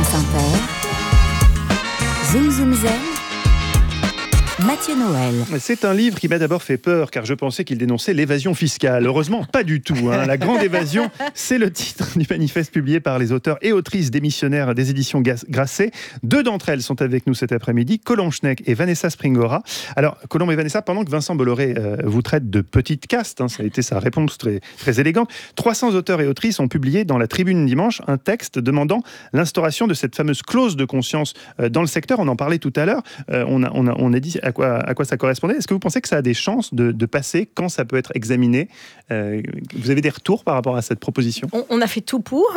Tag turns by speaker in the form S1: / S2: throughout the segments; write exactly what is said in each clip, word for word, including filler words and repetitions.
S1: France Inter, Zoom Zoom Zen, Mathieu Noël.
S2: C'est un livre qui m'a d'abord fait peur, car je pensais qu'il dénonçait l'évasion fiscale. Heureusement, pas du tout. Hein. La grande évasion, c'est le titre du manifeste publié par les auteurs et autrices démissionnaires des éditions Grasset. Deux d'entre elles sont avec nous cet après-midi, Colombe Schneck et Vanessa Springora. Alors, Colombe et Vanessa, pendant que Vincent Bolloré euh, vous traite de petite caste, hein, ça a été sa réponse très, très élégante, trois cents auteurs et autrices ont publié dans la Tribune dimanche un texte demandant l'instauration de cette fameuse clause de conscience euh, dans le secteur. On en parlait tout à l'heure. Euh, on, a, on, a, on a dit à quoi, à quoi ça correspondait. Est-ce que vous pensez que ça a des chances de, de passer quand ça peut être examiné? euh, Vous avez des retours par rapport à cette proposition?
S3: on, on a fait tout pour.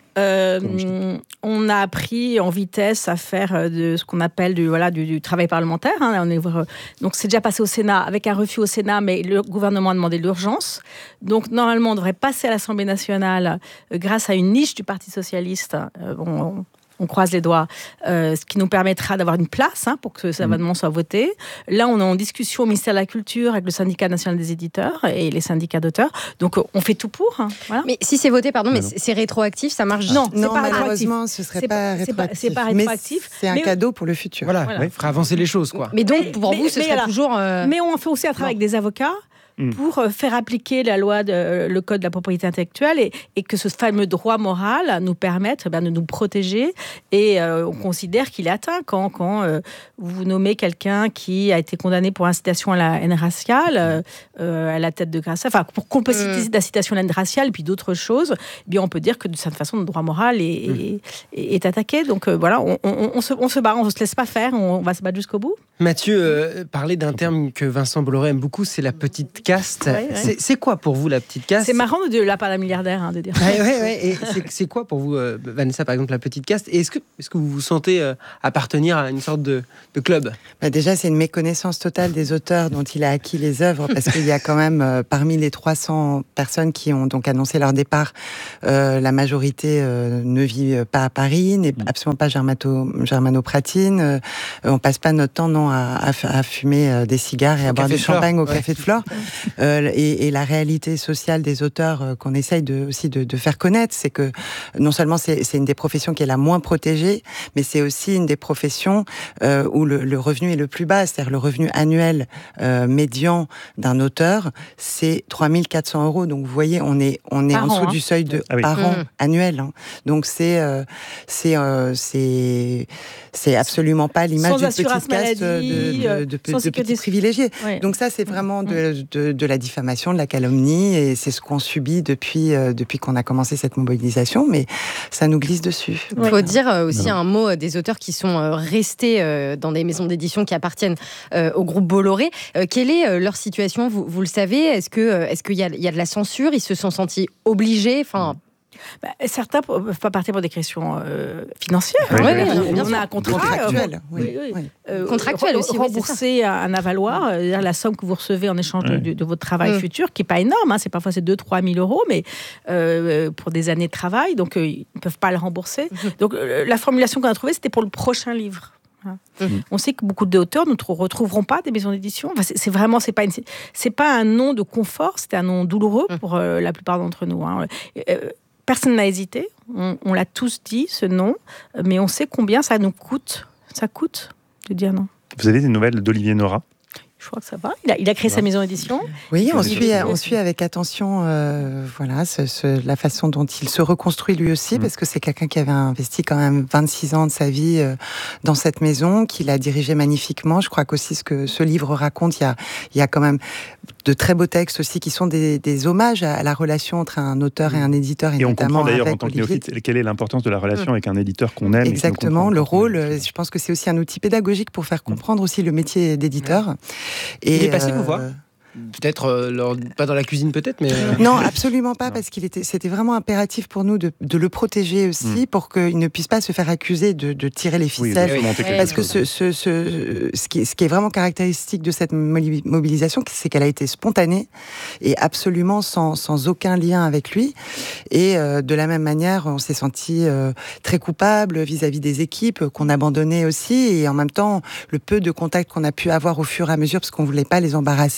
S3: Euh, on a appris en vitesse à faire de ce qu'on appelle du, voilà, du, du travail parlementaire. Hein. On est, donc c'est déjà passé au Sénat avec un refus au Sénat, mais le gouvernement a demandé l'urgence. Donc normalement, on devrait passer à l'Assemblée nationale euh, grâce à une niche du Parti socialiste. Euh, bon, on, On croise les doigts, euh, ce qui nous permettra d'avoir une place hein, pour que cet amendement soit voté. Là, on est en discussion au ministère de la Culture avec le syndicat national des éditeurs et les syndicats d'auteurs. Donc, on fait tout pour. Hein, voilà.
S4: Mais si c'est voté, pardon, mais, mais c'est rétroactif, ça marche?
S3: Non,
S5: non,
S3: c'est pas
S5: malheureusement, ce serait
S3: c'est
S5: pas,
S3: pas
S5: rétroactif.
S3: C'est pas rétroactif.
S5: Mais c'est un
S3: mais...
S5: cadeau pour le futur.
S6: Voilà,
S3: voilà.
S6: Ouais, fera avancer les choses, quoi.
S4: Mais donc, pour
S3: mais,
S4: vous, ce
S3: mais
S4: serait
S3: alors,
S4: toujours... Euh...
S3: Mais on fait aussi un travail non. avec des avocats pour faire appliquer la loi, de, le code de la propriété intellectuelle et, et que ce fameux droit moral nous permette ben, de nous protéger. Et euh, on considère qu'il est atteint quand, quand euh, vous nommez quelqu'un qui a été condamné pour incitation à la haine raciale euh, à la tête de Grasset, enfin pour complicité d'incitation à la haine raciale et puis d'autres choses, eh bien on peut dire que de cette façon le droit moral est, mmh. est, est, est attaqué. Donc euh, voilà, on, on, on, se, on se bat, on ne se laisse pas faire, on, on va se battre jusqu'au bout.
S6: Mathieu euh, parlait d'un terme que Vincent Bolloré aime beaucoup, c'est la petite caste. Ouais, ouais. C'est, c'est quoi pour vous la petite caste?
S3: C'est marrant de la part d'un milliardaire hein, de dire.
S6: Ouais, ouais, ouais. Et c'est, c'est quoi pour vous, euh, Vanessa, par exemple, la petite caste? Et est-ce que, est-ce que vous vous sentez euh, appartenir à une sorte de, de club?
S5: Bah déjà, c'est une méconnaissance totale des auteurs dont il a acquis les œuvres, parce qu'il y a quand même, euh, parmi les trois cents personnes qui ont donc annoncé leur départ, euh, la majorité euh, ne vit pas à Paris, n'est absolument pas germato, germanopratine. Euh, on passe pas notre temps non à, à, à fumer euh, des cigares et au à boire du champagne au ouais. café de Flore. Euh, et, et la réalité sociale des auteurs euh, qu'on essaye de, aussi de, de faire connaître, c'est que non seulement c'est, c'est une des professions qui est la moins protégée, mais c'est aussi une des professions euh, où le, le revenu est le plus bas. C'est-à-dire le revenu annuel euh, médian d'un auteur, c'est trois mille quatre cents euros. Donc vous voyez, on est, on est en dessous hein. du seuil de ah oui. par mmh. an annuel. Hein. Donc c'est, euh, c'est, euh, c'est, c'est absolument pas l'image d'une petite caste de, de, de, de, de petits privilégiés. Ouais. Donc ça, c'est vraiment de, de, de la diffamation, de la calomnie, et c'est ce qu'on subit depuis, euh, depuis qu'on a commencé cette mobilisation, mais ça nous glisse dessus.
S4: Il ouais. faut dire euh, aussi non. un mot des auteurs qui sont euh, restés euh, dans des maisons d'édition qui appartiennent euh, au groupe Bolloré. Euh, quelle est euh, leur situation, vous, vous le savez? Est-ce que, euh, est-ce qu'il y a, il y a de la censure? Ils se sont sentis obligés? Enfin.
S3: Bah, certains ne peuvent pas partir pour des questions euh, financières.
S5: Oui,
S3: hein.
S5: oui, oui,
S3: on,
S5: bien
S3: on
S5: sûr.
S3: a un contrat
S5: contractuel.
S3: Oui, oui, oui.
S5: Oui.
S3: Euh,
S4: contractuel aussi.
S3: Rembourser oui, un avaloir, euh, la somme que vous recevez en échange oui. de, de, de votre travail oui. futur, qui n'est pas énorme. Hein, c'est parfois c'est deux à trois mille euros, mais euh, pour des années de travail, donc euh, ils ne peuvent pas le rembourser. Mm-hmm. Donc euh, la formulation qu'on a trouvée, c'était pour le prochain livre. Mmh. On sait que beaucoup d'auteurs ne retrouveront pas des maisons d'édition. Enfin, c'est, c'est vraiment, c'est pas, une, c'est pas un nom de confort, c'était un nom douloureux pour euh, la plupart d'entre nous. Hein. Euh, personne n'a hésité, on, on l'a tous dit, ce nom, mais on sait combien ça nous coûte. Ça coûte de dire non.
S2: Vous avez des nouvelles d'Olivier Nora?
S3: Je crois que ça va. Il a, il a créé ouais. sa maison d'édition.
S5: Oui, on suit, on suit avec attention euh, voilà, ce, ce, la façon dont il se reconstruit lui aussi, mmh. parce que c'est quelqu'un qui avait investi quand même vingt-six ans de sa vie euh, dans cette maison, qu'il a dirigée magnifiquement. Je crois qu'aussi ce que ce livre raconte, il y a, il y a quand même de très beaux textes aussi qui sont des, des hommages à la relation entre un auteur et un éditeur. Et,
S2: et on
S5: notamment
S2: comprend d'ailleurs
S5: avec
S2: en tant que
S5: Olivier.
S2: néophyte quelle est l'importance de la relation mmh. avec un éditeur qu'on aime.
S5: Exactement, le rôle. Je pense que c'est aussi un outil pédagogique pour faire comprendre mmh. aussi le métier d'éditeur. Mmh.
S6: Et il est passé euh, vous voir Peut-être, euh, leur, pas dans la cuisine peut-être, mais... Euh...
S5: Non, absolument pas, non. parce qu'il était, c'était vraiment impératif pour nous de, de le protéger aussi, mmh. pour qu'il ne puisse pas se faire accuser de, de tirer les ficelles. Oui, oui. Parce que ce, ce, ce, ce, qui, ce qui est vraiment caractéristique de cette mobilisation, c'est qu'elle a été spontanée et absolument sans, sans aucun lien avec lui. Et euh, de la même manière, on s'est senti euh, très coupable vis-à-vis des équipes qu'on abandonnait aussi. Et en même temps, le peu de contacts qu'on a pu avoir au fur et à mesure, parce qu'on ne voulait pas les embarrasser, mmh.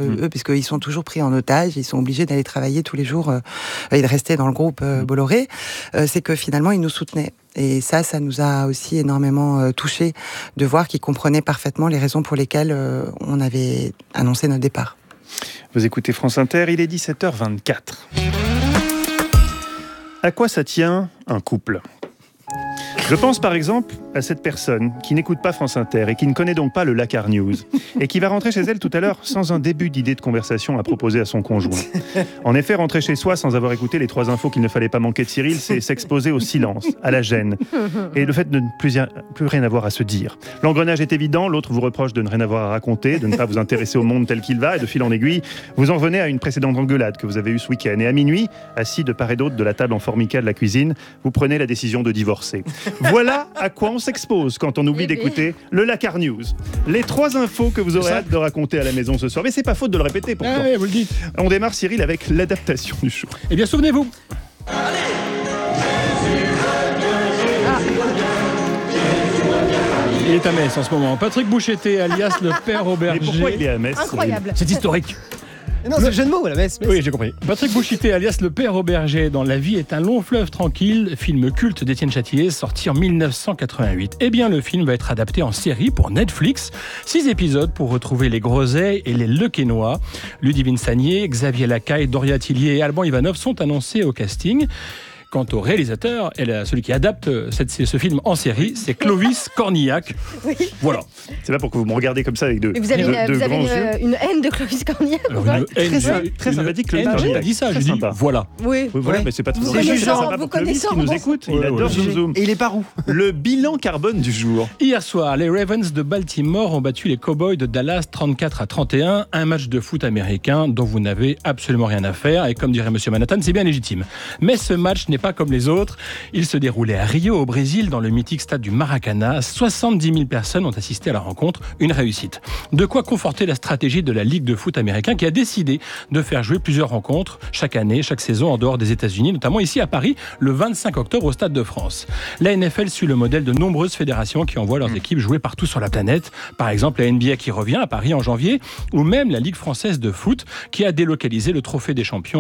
S5: mmh. eux, puisqu'ils sont toujours pris en otage, ils sont obligés d'aller travailler tous les jours euh, et de rester dans le groupe euh, Bolloré, euh, c'est que finalement, ils nous soutenaient. Et ça, ça nous a aussi énormément euh, touchés de voir qu'ils comprenaient parfaitement les raisons pour lesquelles euh, on avait annoncé notre départ.
S2: Vous écoutez France Inter, il est dix-sept heures vingt-quatre. À quoi ça tient un couple ? Je pense par exemple à cette personne qui n'écoute pas France Inter et qui ne connaît donc pas le Lakar News et qui va rentrer chez elle tout à l'heure sans un début d'idée de conversation à proposer à son conjoint. En effet, rentrer chez soi sans avoir écouté les trois infos qu'il ne fallait pas manquer de Cyril, c'est s'exposer au silence, à la gêne et le fait de ne plus, plus rien avoir à se dire. L'engrenage est évident, l'autre vous reproche de ne rien avoir à raconter, de ne pas vous intéresser au monde tel qu'il va et de fil en aiguille, vous en revenez à une précédente engueulade que vous avez eue ce week-end. Et à minuit, assis de part et d'autre de la table en formica de la cuisine, vous prenez la décision de divorcer. Voilà à quoi on s'expose quand on oublie d'écouter le Lakar News. Les trois infos que vous aurez hâte de raconter à la maison ce soir. Mais c'est pas faute de le répéter pourtant.
S7: Ah oui, vous le dites.
S2: On démarre, Cyril, avec l'adaptation du show.
S7: Eh bien, souvenez-vous. Il est à Metz en ce moment. Patrick Bouchetté, alias le père Auberger.
S2: Mais pourquoi il est à Metz?
S4: Incroyable.
S7: C'est historique.
S6: Non, c'est le jeu de mots, la messe.
S7: Oui, j'ai compris. Patrick Bouchetté, alias le père Auberger, dans La vie est un long fleuve tranquille, film culte d'Étienne Châtillier, sorti en mille neuf cent quatre-vingt-huit. Eh bien, le film va être adapté en série pour Netflix. Six épisodes pour retrouver les Groseilles et les Lequesnois. Ludivine Sagnier, Xavier Lacaille, Doria Tillier et Alban Ivanov sont annoncés au casting. Quant au réalisateur, et celui qui adapte cette, ce film en série, c'est Clovis Cornillac.
S4: Oui.
S7: Voilà.
S2: C'est pas pour que vous me regardez comme ça avec deux,
S4: Et vous avez,
S2: deux,
S4: une,
S2: deux
S4: vous avez
S2: grands
S4: une,
S2: yeux.
S4: une haine de Clovis Cornillac
S7: Alors,
S4: ou pas
S7: une haine,
S2: Très,
S7: une-
S2: très
S7: une
S2: sympathique, Clovis
S7: haine,
S2: Cornillac.
S7: j'ai pas dit ça,
S2: Très
S7: j'ai dit
S2: sympa.
S7: voilà.
S4: Oui.
S2: Oui, voilà,
S7: Ouais.
S2: mais c'est pas tout
S4: Vous
S2: c'est
S4: connaissez-
S2: sympa
S4: vous
S2: pour Clovis
S4: connaissez
S2: qui
S4: en
S2: nous
S4: bon
S2: écoute.
S7: Ouais,
S2: Il
S7: ouais,
S2: adore
S7: ouais.
S2: Zoom Zoom.
S6: Et il est par où?
S2: Le bilan carbone du jour.
S7: Hier soir, les Ravens de Baltimore ont battu les Cowboys de Dallas trente-quatre à trente et un, un match de foot américain dont vous n'avez absolument rien à faire, et comme dirait Monsieur Manhattan, c'est bien légitime. Mais ce match n'est pas comme les autres. Il se déroulait à Rio, au Brésil, dans le mythique stade du Maracanã. soixante-dix mille personnes ont assisté à la rencontre, une réussite. De quoi conforter la stratégie de la Ligue de foot américain qui a décidé de faire jouer plusieurs rencontres chaque année, chaque saison en dehors des États-Unis, notamment ici à Paris, le vingt-cinq octobre au Stade de France. La N F L suit le modèle de nombreuses fédérations qui envoient leurs équipes jouer partout sur la planète. Par exemple, la N B A qui revient à Paris en janvier, ou même la Ligue française de foot qui a délocalisé le trophée des champions